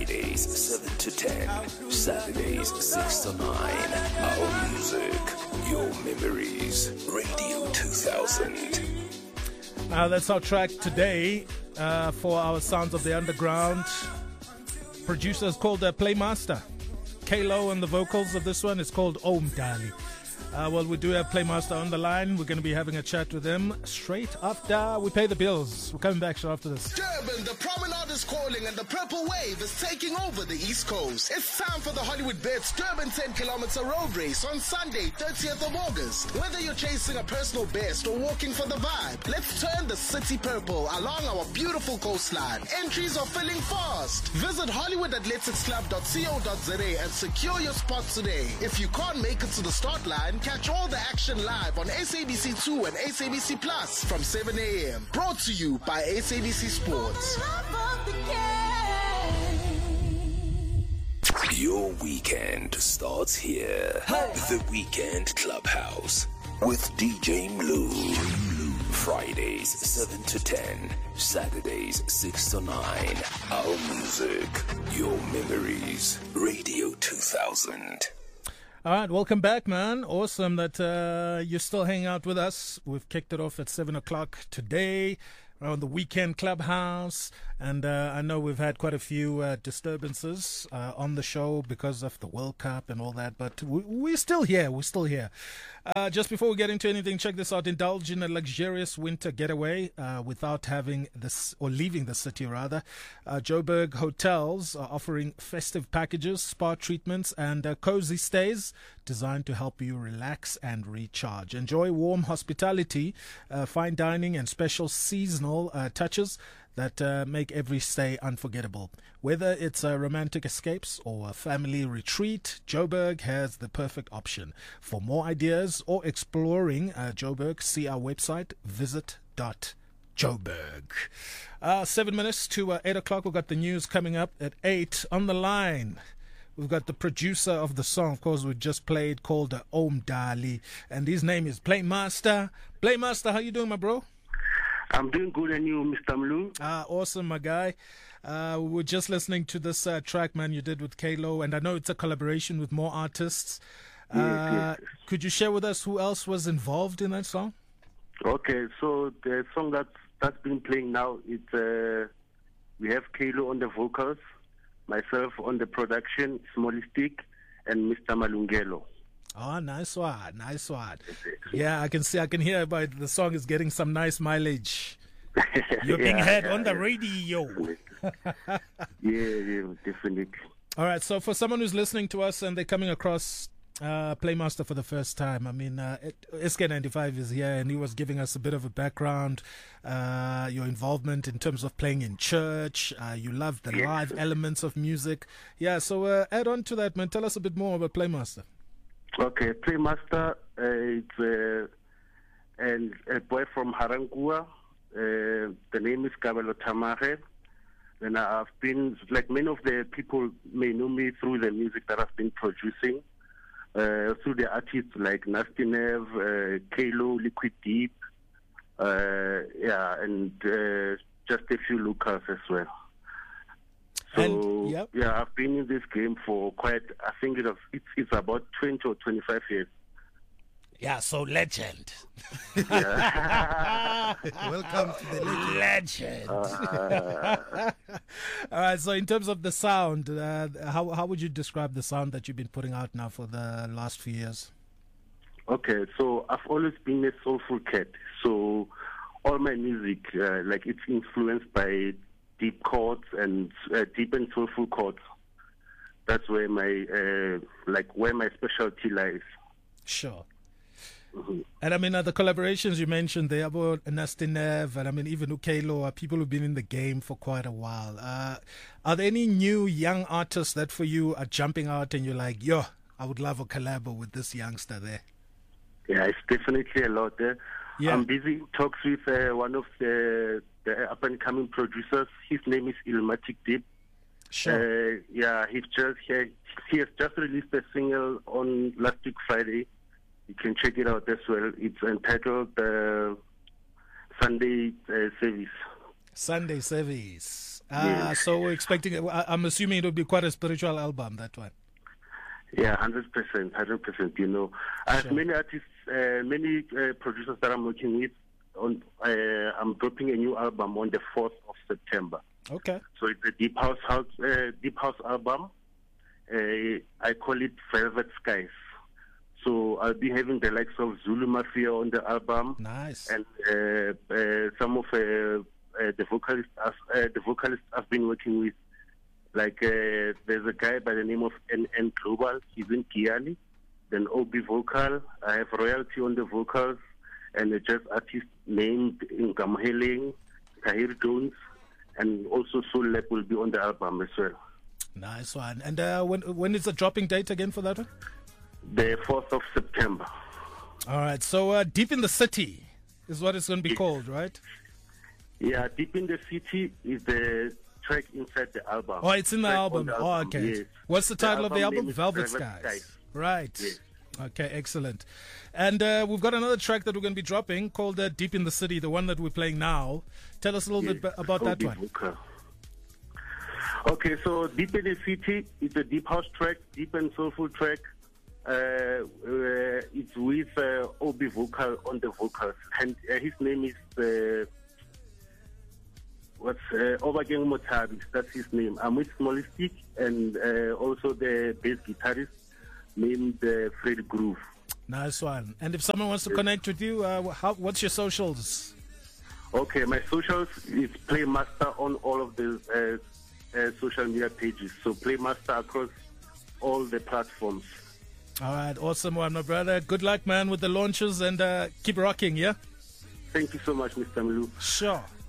Fridays 7 to 10, Saturdays 6 to 9. Our music, your memories. Radio 2000. That's our track today for our Sounds of the Underground. Producer is called Playmaster. K-Lo on the vocals of this one is called Om Dali. Well, we do have Playmaster on the line. We're going to be having a chat with him straight after we pay the bills. We're coming back straight after this. Durban, the promenade is calling and the purple wave is taking over the East Coast. It's time for the Hollywood Bets Durban 10-kilometer road race on Sunday, 30th of August. Whether you're chasing a personal best or walking for the vibe, let's turn the city purple along our beautiful coastline. Entries are filling fast. Visit hollywoodathleticsclub.co.za and secure your spot today. If you can't make it to the start line, catch all the action live on SABC2 and SABC Plus from 7 a.m. Brought to you by SABC Sports. Your weekend starts here. The Weekend Clubhouse with DJ Mlu. Fridays 7 to 10, Saturdays 6 to 9. Our music, your memories. Radio 2000. All right, welcome back, man. Awesome that you're still hanging out with us. We've kicked it off at 7 o'clock today around the Weekend Clubhouse. And I know we've had quite a few disturbances on the show because of the World Cup and all that. But we're still here. We're still here. Just before we get into anything, check this out. Indulge in a luxurious winter getaway without having this, or leaving the city rather. Joburg hotels are offering festive packages, spa treatments, and cozy stays designed to help you relax and recharge. Enjoy warm hospitality, fine dining, and special seasonal touches that make every stay unforgettable. Whether it's romantic escapes or a family retreat, Joburg has the perfect option. For more ideas or exploring Joburg, see our website, visit.joburg. 7 minutes to 8 o'clock. We've got the news coming up at 8. On the line, we've got the producer of the song, of course, we just played, called Om Dali, and his name is Playmaster. Playmaster, how you doing, my bro? I'm doing good, and you, Mr. Mlu? Awesome, my guy. We were just listening to this track, man, you did with K-Lo, and I know it's a collaboration with more artists. Yes. Could you share with us who else was involved in that song? Okay, so the song that's been playing now, it's we have K-Lo on the vocals, myself on the production, Smallistic, and Mr. Malungelo. Oh, nice one, nice one. Yeah, I can hear about the song is getting some nice mileage. You're being heard on the radio. yeah, definitely. All right, so for someone who's listening to us and they're coming across Playmaster for the first time, I mean, SK95 is here and he was giving us a bit of a background, your involvement in terms of playing in church, you love the live elements of music. Yeah, so add on to that, man. Tell us a bit more about Playmaster. Okay, Playmaster, it's and a boy from Harankua. The name is Kabelo Tamare. And I've been, like many of the people may know me through the music that I've been producing, through the artists like Nasty Nev, K-Lo, Liquid Deep, and just a few locals as well. So, yeah, I've been in this game for quite, I think it's about 20 or 25 years. Yeah, so legend. Welcome to the legend. All right, so in terms of the sound, how would you describe the sound that you've been putting out now for the last few years? Okay, so I've always been a soulful cat. So all my music, like it's influenced by deep chords and deep and soulful chords. That's where my where my specialty lies. Sure. Mm-hmm. And I mean, the collaborations you mentioned, they about Nasty Nev, and I mean, even K-Lo are people who've been in the game for quite a while. Are there any new young artists that for you are jumping out and you're like, yo, I would love a collab with this youngster there? Yeah, it's definitely a lot there. Yeah. I'm busy in talks with one of the up-and-coming producers. His name is Ilmatic Deep. Sure. He has just released a single on last week Friday. You can check it out as well. It's entitled Sunday Service. Sunday Service. So we're expecting, I'm assuming it would be quite a spiritual album, that one. Yeah, 100%. You know, I have many artists, many producers that I'm working with. I'm dropping a new album on the 4th of September. Okay. So it's a deep house album. I call it Velvet Skies. So I'll be having the likes of Zulu Mafia on the album. Nice. And some of the vocalists I've been working with. Like there's a guy by the name of NN Global. He's in Kiali. Then OB Vocal. I have Royalty on the vocals. And a jazz artist named Ngamheling, Tahir Jones. And also Soul Lab will be on the album as well. Nice one. And when is the dropping date again for that one? The 4th of September. All right. So Deep in the City is what it's going to be called, right? Yeah, Deep in the City is the track inside the album. Oh, it's in the album. Oh, okay. Yes. What's the title of the album? Velvet Skies. Skies. Right. Yes. Okay, excellent. And we've got another track that we're going to be dropping called Deep in the City, the one that we're playing now. Tell us a little bit about that one. Okay, so Deep in the City is a deep house track, deep and soulful track. It's with OB Vocal on the vocals. And his name is Obakeng Motabi. That's his name. I'm with Smallistic and also the bass guitarist named Fred Groove. Nice one. And if someone wants to connect with you, what's your socials? Okay, my socials is Playmaster on all of the social media pages. So Playmaster across all the platforms. All right, awesome one, my brother. Good luck, man, with the launches and keep rocking, yeah? Thank you so much, Mr. Milu. Sure.